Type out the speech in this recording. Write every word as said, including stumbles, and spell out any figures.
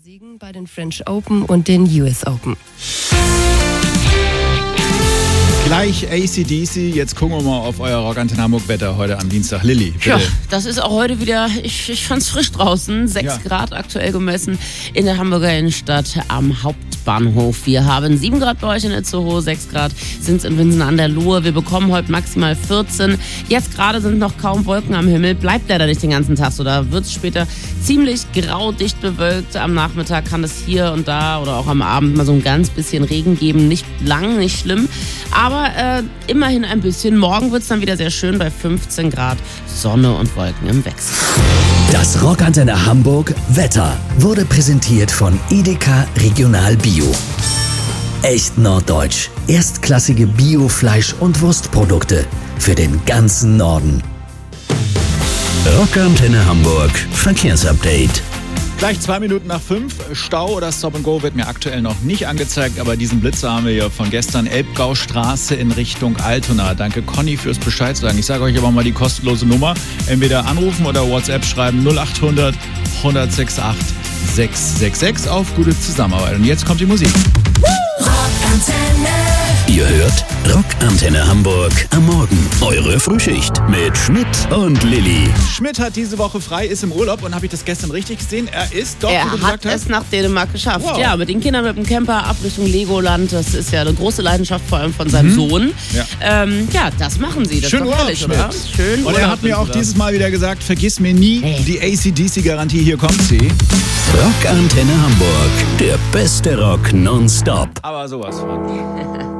Siegen bei den French Open und den U S Open. Gleich A C D C, jetzt gucken wir mal auf euer Rockantenne Hamburg Wetter heute am Dienstag. Lilly, bitte. Ja, das ist auch heute wieder, ich, ich fand's frisch draußen, sechs Ja. Grad aktuell gemessen in der Hamburger Innenstadt am Hauptbahnhof. Wir haben sieben Grad bei euch in Itzehoe, sechs Grad sind's in Winsen an der Luhe. Wir bekommen heute maximal vierzehn. Jetzt gerade sind noch kaum Wolken am Himmel, bleibt leider nicht den ganzen Tag so. Da wird's später ziemlich grau, dicht bewölkt. Am Nachmittag kann es hier und da oder auch am Abend mal so ein ganz bisschen Regen geben. Nicht lang, nicht schlimm, aber äh, immerhin ein bisschen. Morgen wird's dann wieder sehr schön bei fünfzehn Grad, Sonne und Wolken im Wechsel. Das Rockantenne Hamburg Wetter wurde präsentiert von Edeka Regional Bio. Echt norddeutsch. Erstklassige Bio-Fleisch- und Wurstprodukte für den ganzen Norden. Rockantenne Hamburg Verkehrsupdate. Gleich zwei Minuten nach fünf. Stau oder Stop and Go wird mir aktuell noch nicht angezeigt, aber diesen Blitzer haben wir ja von gestern. Elbgaustraße in Richtung Altona. Danke Conny fürs Bescheid sagen. Ich sage euch aber mal die kostenlose Nummer. Entweder anrufen oder WhatsApp schreiben null acht hundert, hundertachtundsechzig, sechshundertsechsundsechzig auf gute Zusammenarbeit. Und jetzt kommt die Musik. Ihr hört Rockantenne Hamburg am Morgen. Eure Frühschicht mit Schmidt und Lilly. Schmidt hat diese Woche frei, ist im Urlaub und habe ich das gestern richtig gesehen? Er ist doch, Er wie du hat gesagt es hast. nach Dänemark geschafft. Wow. Ja, mit den Kindern mit dem Camper ab Richtung Legoland. Das ist ja eine große Leidenschaft, vor allem von seinem Sohn. Ja. Ähm, ja, das machen sie. Das Schön ist doch Urlaub, herrlich, Schmidt. oder? Schön Und er Urlaub hat mir auch sind sie dieses Mal wieder gesagt, vergiss mir nie Hey. die A C D C-Garantie. Hier kommt sie. Rockantenne Hamburg. Der beste Rock nonstop. Aber sowas von.